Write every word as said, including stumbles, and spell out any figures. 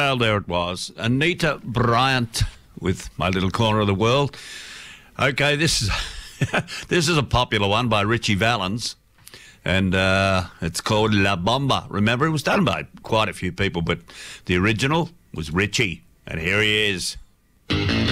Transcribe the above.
Well, there it was. Anita Bryant with My Little Corner of the World. Okay, this is this is a popular one by Richie Valens, and uh, it's called La Bomba. Remember, it was done by quite a few people, but the original was Richie, and here he is.